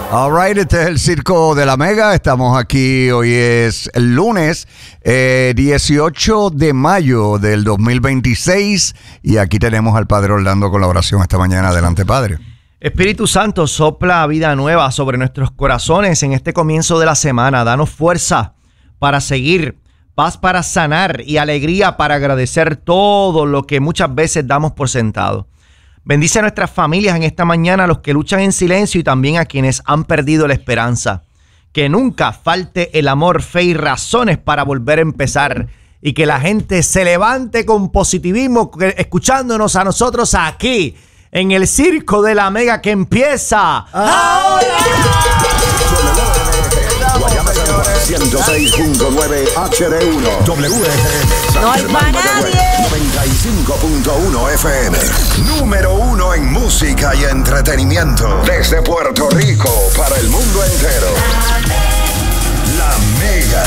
All right, este es el Circo de la Mega. Estamos aquí, hoy es el lunes 18 de mayo del 2026 y aquí tenemos al Padre Orlando con la oración esta mañana. Adelante, Padre. Espíritu Santo, sopla vida nueva sobre nuestros corazones en este comienzo de la semana. Danos fuerza para seguir, paz para sanar y alegría para agradecer todo lo que muchas veces damos por sentado. Bendice a nuestras familias en esta mañana, a los que luchan en silencio y también a quienes han perdido la esperanza. Que nunca falte el amor, fe y razones para volver a empezar. Y que la gente se levante con positivismo escuchándonos a nosotros aquí en el Circo de la Mega que empieza ahora. 106.9 HD1 WFM. No hay para nadie. 95.1 FM. Número 1 en música y entretenimiento. Desde Puerto Rico para el mundo entero. La Mega.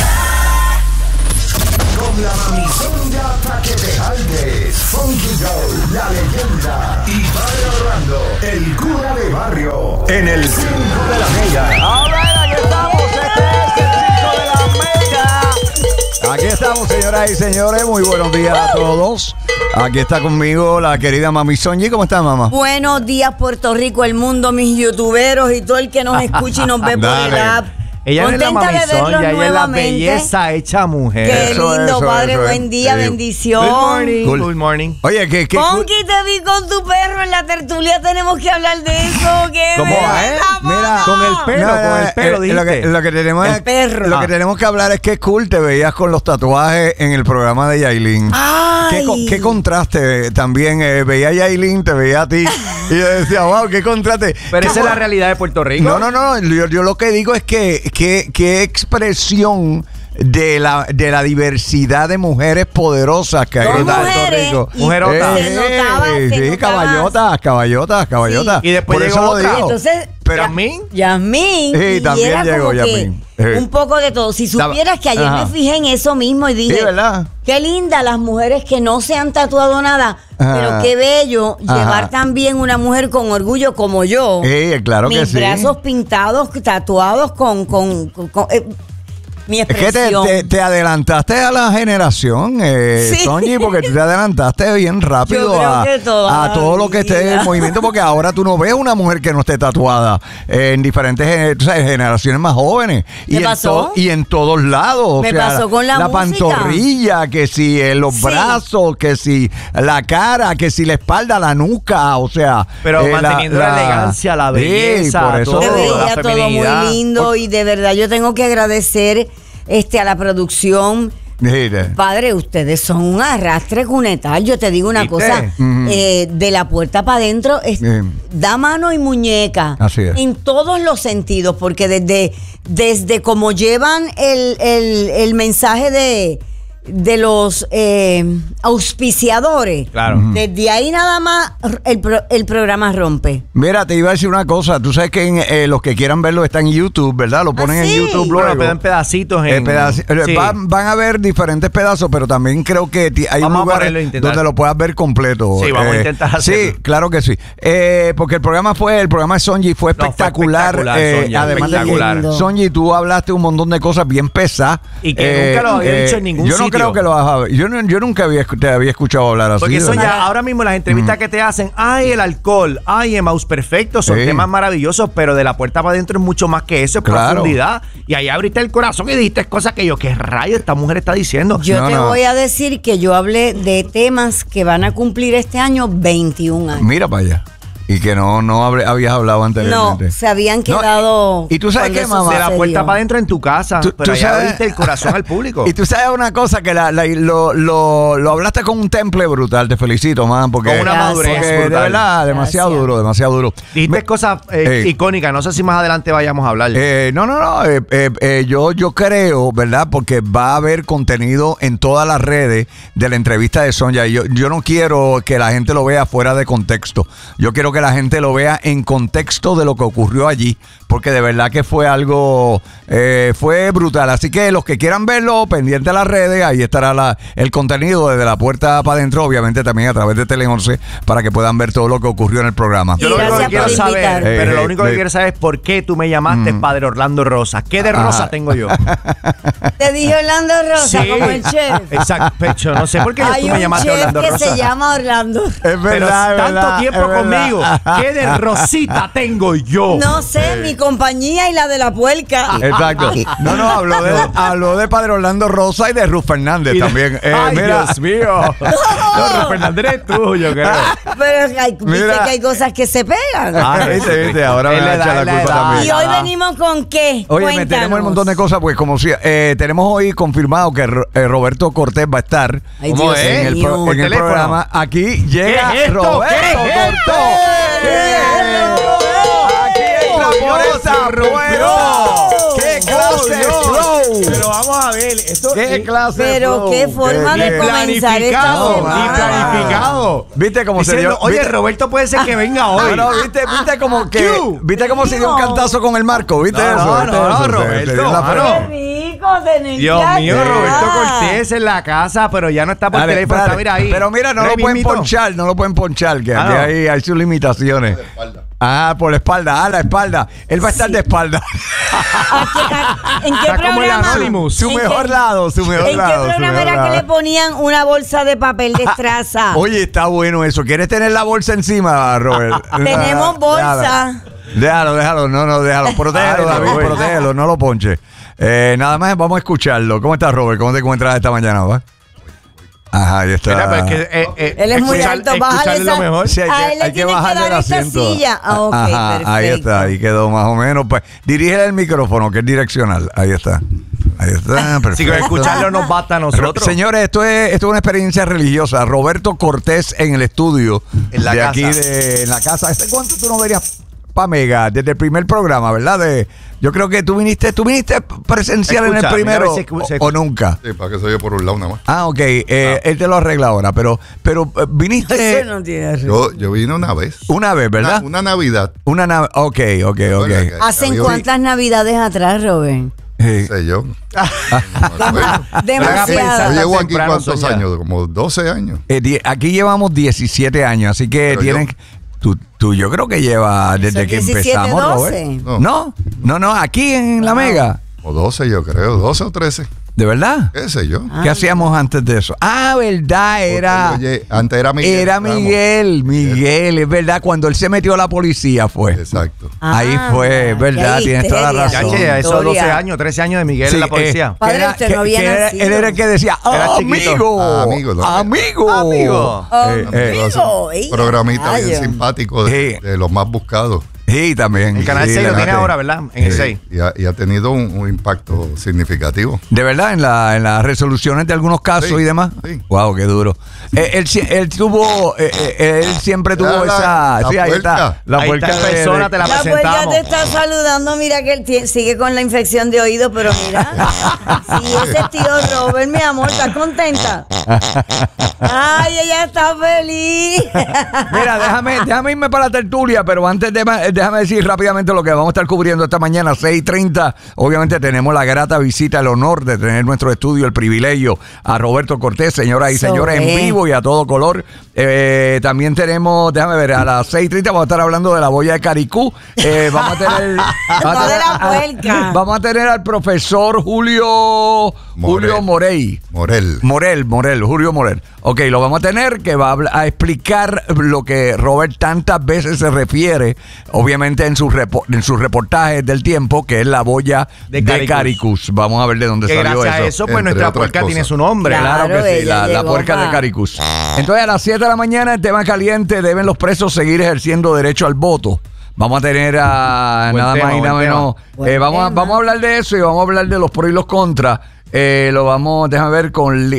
Con la mamizonga pa' que te jaldes. Funky Joe, la leyenda. Y Padre Orlando, el cura de barrio. En el Circo de la Mega. Ahora aquí estamos, este es el Circo de la Mega. Aquí estamos, señoras y señores, muy buenos días a todos. Aquí está conmigo la querida Mami Sonji. ¿Cómo está, mamá? Buenos días, Puerto Rico, el mundo, mis youtuberos y todo el que nos escucha y nos ve por el app. Ella no es la Contenta de mamizón, verlos ella es la nuevamente. belleza hecha mujer. Qué Eso, lindo, eso, Padre. eso, Buen día, sí. bendición. Good morning. Cool. Good morning. Oye, ¿qué? Ponky, te vi con tu perro en la tertulia. Tenemos que hablar de eso. ¿Qué? ¿Cómo va, Mira, Con el pelo, con el pelo, dijiste. lo que tenemos El es, perro. lo que tenemos que hablar es que cool te veías con los tatuajes en el programa de Yailin. Ay. ¿Qué contraste también? Veía a Yailin, te veía a ti y yo decía, wow, qué contraste. Pero esa es la realidad de Puerto Rico. No, yo lo que digo es qué expresión de la diversidad de mujeres poderosas que hay Dos en Puerto mujeres Rico. y Mujerotas. se notaba, sí, notaba. caballotas. Sí. Y después por llegó eso lo otra. digo. Entonces, Pero Yasmín. Sí, y también era llegó como que Yasmín. un poco de todo. Si supieras que ayer Ajá. me fijé en eso mismo y dije, Sí, ¿verdad? qué linda las mujeres que no se han tatuado nada, Ajá. pero qué bello Ajá. llevar también una mujer con orgullo como yo. Claro que Mis sí. brazos pintados, tatuados con mi Es que expresión. te adelantaste a la generación, Sí. Sonji, porque tú te adelantaste bien rápido Yo creo que a todo lo que esté en el movimiento, porque ahora tú no ves una mujer que no esté tatuada en diferentes tú sabes, generaciones más jóvenes. ¿Qué pasó? Y en todos lados. Me pasó con la música. pantorrilla, que si los Sí. brazos, que si la cara, que si la espalda, la nuca, o sea. Pero manteniendo la elegancia, la belleza, por eso, todo. Se la veía todo feminidad. muy lindo y de verdad yo tengo que agradecer a la producción. Mire. Padre, ustedes son un arrastre cunetal. Yo te digo una ¿Viste? cosa, de la puerta para adentro da mano y muñeca. Así es. En todos los sentidos, porque desde como llevan el mensaje de los auspiciadores, Claro. desde ahí nada más el programa rompe. Mira, te iba a decir una cosa. Tú sabes que los que quieran verlo está en YouTube, ¿verdad? Lo ponen sí. en YouTube Bueno, luego. pero en pedacitos. Sí. Van a ver diferentes pedazos, pero también creo que hay Vamos a lugares ponerlo, intentar. donde lo puedas ver completo. Sí, vamos a intentar hacerlo. Sí, claro que sí. Porque el programa de Sonji fue espectacular. espectacular, además espectacular. de que, Sonji, tú hablaste un montón de cosas bien pesadas. Y que nunca lo había dicho en ningún Yo no sitio. creo que lo vas yo nunca te había escuchado hablar así. Porque eso ¿verdad? ya, ahora mismo las entrevistas que te hacen, ay, el alcohol, ay, Emmaus Perfecto, son Sí. temas maravillosos, pero de la puerta para adentro es mucho más que eso, es Claro. profundidad. Y ahí abriste el corazón y dijiste cosas que yo, ¿qué rayos esta mujer está diciendo? Yo No, te no. voy a decir que yo hablé de temas que van a cumplir este año 21 años. Mira para allá. Y que no habías hablado No, anteriormente. se habían quedado. y tú sabes cuando qué, eso mamá, de la puerta sucedió. para adentro en tu casa, Tú pero allá sabes- abriste el corazón al público. Y tú sabes una cosa, que lo hablaste con un temple brutal. Te felicito, man, porque, Con una madurez porque de brutal. verdad, demasiado Gracias. duro, demasiado duro. Dijiste cosas icónicas, no sé si más adelante vayamos a hablar. Yo creo, ¿verdad? Porque va a haber contenido en todas las redes de la entrevista de Sonja. Yo no quiero que la gente lo vea fuera de contexto. Yo quiero que que la gente lo vea en contexto de lo que ocurrió allí, porque de verdad que fue algo, fue brutal. Así que los que quieran verlo, pendiente a las redes, ahí estará el contenido desde la puerta para adentro, obviamente también a través de Tele 11, para que puedan ver todo lo que ocurrió en el programa. Yo lo único que quiero saber, pero lo único que quiero saber es por qué tú me llamaste Padre Orlando Rosa. ¿Qué de Rosa tengo yo? Te dije Orlando Rosa, Sí. como el chef. Exacto, pecho. No sé por qué Hay tú me un llamaste chef Orlando que Rosa. se llama Orlando. Es Pero verdad, es tanto verdad, tiempo es verdad. conmigo. ¿Qué de Rosita tengo yo? No sé, mi compañía y la de la puerca. Exacto. No, habló de Padre Orlando Rosa y de Ruth Fernández también. Ay, Mira, Dios mío. No, Fernández es tuyo, creo. Pero viste Mira. que hay cosas que se pegan. viste, ahora me Él va a le echar da, la le culpa da. también. Y hoy venimos con qué. Oye, Cuéntanos. tenemos un montón de cosas, pues como si tenemos hoy confirmado que Roberto Cortés va a estar Ay, ¿Cómo Dios es? en el, mío. en el teléfono. programa. Aquí llega ¿Qué es esto? Roberto ¿Qué es esto? Cortés. Aquí entra por esa puerta. ¡Qué clase de flow! Pero vamos a ver, esto ¡Qué clase de Pero flow! qué forma de comenzar esta planificado, semana. y planificado. ¿Viste cómo se Diciendo, dio? oye, ¿viste? Roberto puede ser que venga hoy. No, viste como que viste cómo se dio un cantazo con el marco, ¿viste No, eso? no, ¿Viste no, eso? Roberto, Se dio en la mano. frente. Qué rico tener Dios que mío, acá. Roberto Cortés en la casa, pero ya no está por Dale, teléfono, dale. está mira ahí. Pero mira, no lo pueden ponchar, que Ah, aquí no. hay sus limitaciones. Por la espalda, la espalda. Él va a estar de espalda. ¿En qué Está como el programa? Anonymous. Su ¿En mejor qué- lado, su mejor ¿En qué lado. su programa mejor era que lado. le ponían una bolsa de papel de estraza? Oye, está bueno eso. ¿Quieres tener la bolsa encima, Robert? Tenemos bolsa. Déjalo. Déjalo. Protégelo, Ay, David, Robert. protégelo, no lo ponche. Nada más vamos a escucharlo. ¿Cómo estás, Robert? ¿Cómo te encuentras esta mañana, va? Ajá, ahí está. Mira, pero es que, Él es muy alto, bájale escucharle esa. lo mejor. Sí, A él le hay que tienen que bajarle dar el esta asiento. silla. Ah, ok, Ajá, ahí perfecto. está, ahí quedó más o menos. Pues dirígele el micrófono, que es direccional. Ahí está, perfecto. Si con escucharlo nos basta a nosotros. Señores, esto es una experiencia religiosa. Roberto Cortés en el estudio En la de casa. aquí, en la casa. ¿Hace cuánto tú no verías pa' Mega? Desde el primer programa, ¿verdad? Yo creo que tú viniste presencial en el Escucha, mira, a primero ver si o nunca. Sí, para que se oye por un lado nada más. Ah, ok. Él te lo arregla ahora, pero viniste Eso no tiene razón. Yo vine una vez. una vez, ¿verdad? Una Navidad, Una nave. Ok. ¿Hacen Había- cuántas navidades atrás, Robert? Sí. sé yo. Demasiado. Yo llevo aquí temprano, cuántos Sonia. años, como 12 años. Aquí llevamos 17 años, así que Pero tienen. Tú yo creo que lleva desde Son que 17, empezamos, 12. Robert. No, aquí en La Mega. O 12 yo creo, 12 o 13. ¿De verdad? ¿Qué sé yo? ¿Qué hacíamos antes de eso? Ah, verdad, era. Oye, antes era Miguel. Era Ramos. Miguel, es verdad, cuando él se metió a la policía fue. Exacto. Ahí fue, verdad, qué tienes toda la histeria. razón. Ya, che, esos Historia. 12 años, 13 años de Miguel Sí, en la policía. Padre, que era- usted no había que era- nacido. Él era el que decía, Era chiquito. amigo, Amigo, ¿no? amigo. Amigo. Amigo, hace un ey, programita bien rayo. simpático de los más buscados. Sí, también. El canal sí, 6 lo la tiene verdad. ahora, ¿verdad? En el 6. Y ha tenido un impacto significativo. De verdad, en las resoluciones de algunos casos Sí, y demás. sí. Wow, qué duro. Él siempre tuvo La esa. Sí, ahí está. puerca. La Ahí puerca está en de- persona, te la La puerca presentamos. te está saludando, mira que él sigue con la infección de oído, pero mira, si ese es tío Robert, mi amor, ¿estás contenta? Ay, ella está feliz. Mira, déjame irme para la tertulia, pero antes déjame decir rápidamente lo que vamos a estar cubriendo esta mañana, 6:30. Obviamente tenemos la grata visita, el honor de tener en nuestro estudio, el privilegio a Roberto Cortés, señoras y señores, en vivo y a todo color. También tenemos, déjame ver, a las 6:30 vamos a estar hablando de la boya de Caricú. Vamos a tener... No de la puerca. Vamos a tener al profesor Julio Morey. Julio Morel. Ok, lo vamos a tener, que va a explicar lo que Robert tantas veces se refiere, obviamente en sus reportajes del tiempo, que es la boya de Caricus. Vamos a ver de dónde Que salió gracias eso. a eso, pues Entre nuestra otras puerca cosas. tiene su nombre. Claro. Claro que sí, ella la llegó puerca de pa- Caricus. Entonces, a las 7 de la mañana, el tema caliente, deben los presos seguir ejerciendo derecho al voto. Vamos a tener a Buen nada tema, más y buen nada menos. Buen Vamos tema. a hablar de eso y vamos a hablar de los pros y los contras. Déjame ver con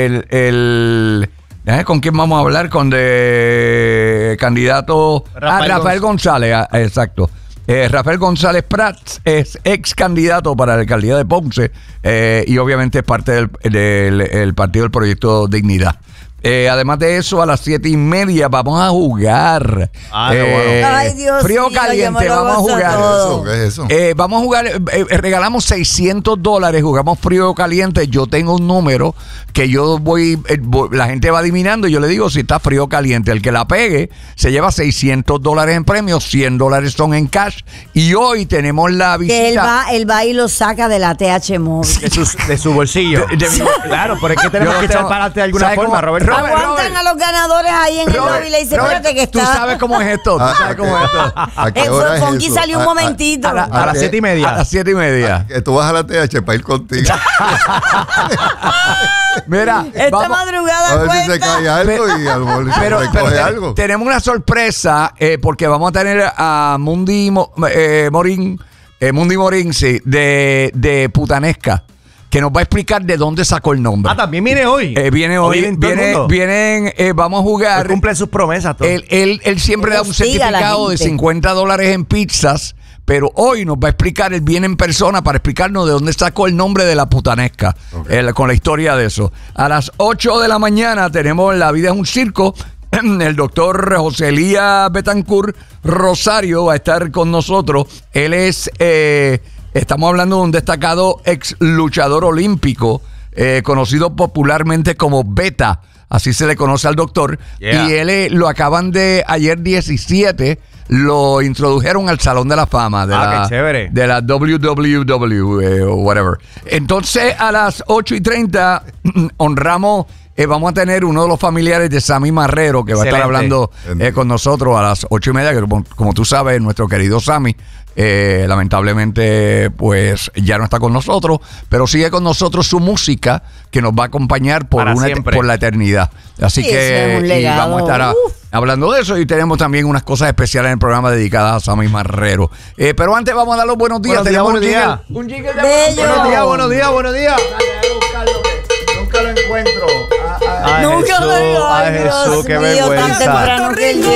¿con quién vamos a hablar? Con de candidato Rafael González, exacto. Rafael González Prats es ex candidato para la alcaldía de Ponce y obviamente es parte del partido del Proyecto Dignidad. Además de eso, a las 7:30 vamos a jugar. Ay, Dios frío mío, caliente, yo me lo vamos a gozo jugar. todo. ¿Qué es eso? Vamos a jugar, regalamos $600, jugamos frío o caliente. Yo tengo un número que yo la gente va adivinando y yo le digo si está frío o caliente. El que la pegue se lleva $600 en premios, $100 son en cash. Y hoy tenemos la visita. Que él va y lo saca de la TH móvil. De su bolsillo. Claro, pero es que tenemos Yo que tengo- echar para adelante de alguna ¿sabes forma, cómo? Roberto. Aguantan a los ganadores ahí en el lobby y le dicen, espérate que Tú está. sabes cómo es esto. Tú sabes cómo es esto. ¿A qué hora es Fonky eso? salió un momentito. A las qué? 7:30. A las 7:30. Que tú vas a la TH para ir contigo. Mira, Esta vamos- madrugada A ver si se cuenta. cae algo y a lo mejor se recoge algo. tenemos una sorpresa porque vamos a tener a Mundi Morín, sí, de Putanesca, que nos va a explicar de dónde sacó el nombre. También viene hoy. Viene hoy, vienen todo el mundo. vamos a jugar. Hoy cumplen sus promesas. Todos. Él siempre da un Hostiga a la certificado de gente. $50 en pizzas, pero hoy nos va a explicar, él viene en persona para explicarnos de dónde sacó el nombre de la Putanesca, con la historia de eso. A las 8 de la mañana tenemos La Vida es un Circo. El doctor José Elías Betancourt Rosario va a estar con nosotros. Él es, estamos hablando de un destacado ex luchador olímpico, conocido popularmente como Beta, así se le conoce al doctor. Yeah. Y él lo acaban de, ayer 17, lo introdujeron al Salón de la Fama de qué chévere. de la WWW o whatever. Entonces a las 8:30 honramos, vamos a tener uno de los familiares de Sammy Marrero que va a estar Excelente. hablando con nosotros a las 8:30, que como tú sabes, nuestro querido Sammy lamentablemente pues ya no está con nosotros, pero sigue con nosotros su música que nos va a acompañar por la eternidad. Así Sí, ese es un que y legado. vamos a estar hablando de eso, y tenemos también unas cosas especiales en el programa dedicadas a Sammy Marrero. Pero antes vamos a dar los buenos días. Buenos días, Tenemos buenos días. un jingle de Bello. Buenos días, buenos días, buenos días. Nunca lo encuentro. Ay, Nunca Jesús, lo digo. ay, Jesús, qué Tan vergüenza. temprano que él